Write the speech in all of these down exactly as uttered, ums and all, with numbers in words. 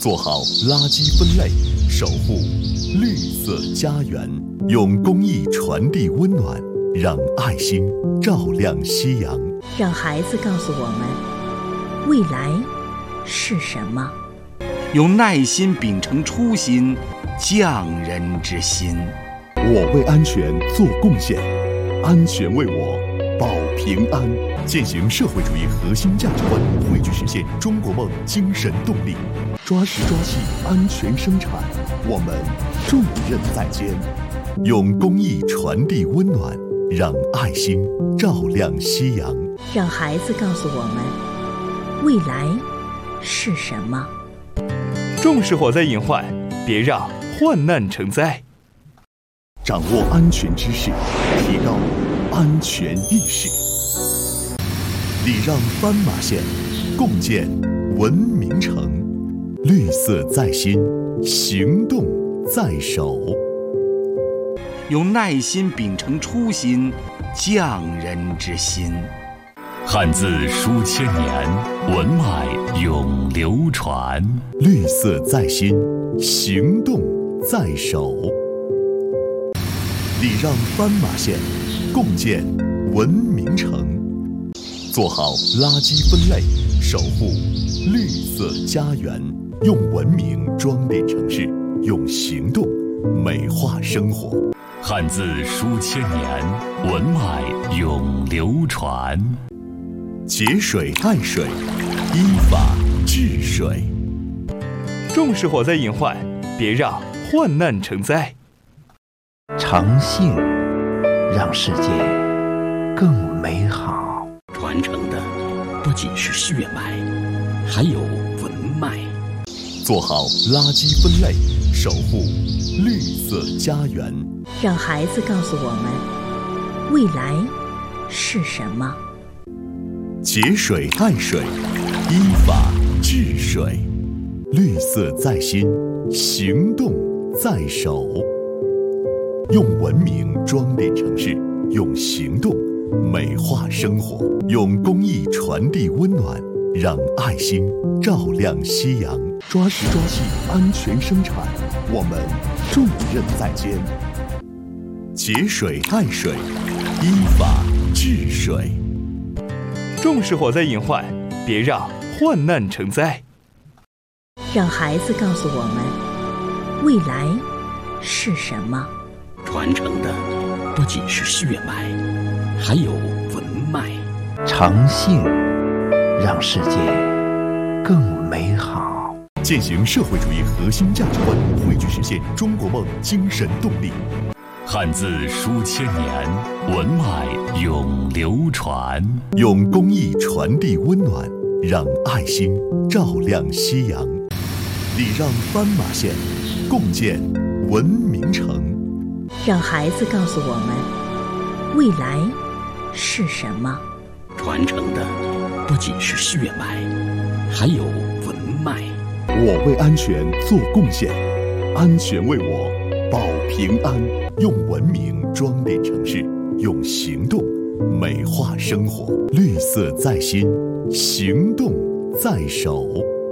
做好垃圾分类，守护绿色家园，用公益传递温暖，让爱心照亮夕阳。 让孩子告诉我们，未来是什么？ 用耐心秉承初心，匠人之心。 我为安全做贡献，安全为我保平安。践行社会主义核心价值观，汇聚实现中国梦精神动力。抓实抓细，安全生产，我们重任在肩。用公益传递温暖，让爱心照亮夕阳。 让孩子告诉我们，未来是什么？ 重视火灾隐患，别让患难成灾。 掌握安全知识，提高安全意识。礼让斑马线，共建文明城。绿色在心，行动在手。 用耐心秉承初心，匠人之心。 汉字书千年，文脉永流传。 绿色在心，行动在手。礼让斑马线，共建文明城。做好垃圾分类，守护绿色家园，用文明装点城市，用行动美化生活。 汉字书千年，文脉永流传。 节水爱水，依法治水。 重视火灾隐患，别让患难成灾。 诚信让世界更美好。 传承的不仅是血脉，还有文脉。 做好垃圾分类，守护绿色家园。 让孩子告诉我们，未来是什么？ 节水爱水，依法治水。绿色在心，行动在手。用文明装点城市，用行动美化生活。用公益传递温暖，让爱心照亮夕阳。抓实抓细，安全生产，我们重任在肩。节水爱水，依法治水。 重视火灾隐患，别让患难成灾。 让孩子告诉我们，未来是什么？ 传承的不仅是血脉，还有文脉。 诚信让世界更美好。 践行社会主义核心价值观，汇聚实现中国梦精神动力。 汉字书千年，文脉永流传。 用公益传递温暖，让爱心照亮夕阳。礼让斑马线，共建文明城。 让孩子告诉我们，未来是什么？ 传承的不仅是血脉，还有文脉。 我为安全做贡献，安全为我保平安。用文明装点城市，用行动美化生活。绿色在心，行动在手。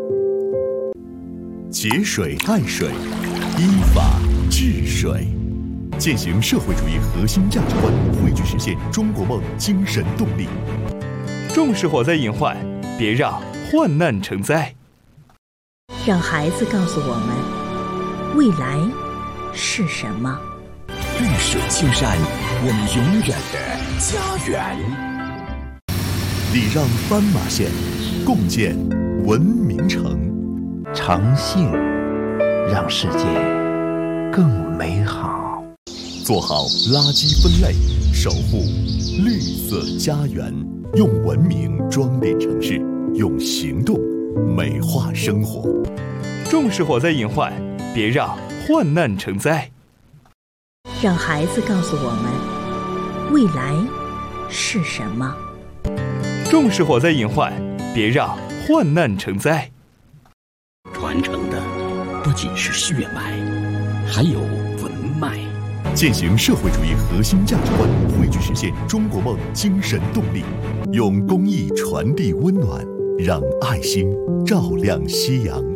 节水爱水，依法治水。践行社会主义核心价值观，汇聚实现中国梦精神动力。 重视火灾隐患，别让患难成灾。 让孩子告诉我们，未来是什么？ 绿水青山，我们永远的家园。 礼让斑马线，共建文明城。 诚信让世界更美好。 做好垃圾分类，守护绿色家园，用文明装点城市，用行动美化生活。 重视火灾隐患，别让患难成灾。 让孩子告诉我们，未来是什么？ 重视火灾隐患，别让患难成灾。 传承的不仅是血脉，还有文脉。 践行社会主义核心价值观，汇聚实现中国梦精神动力。用公益传递温暖，让爱心照亮夕阳。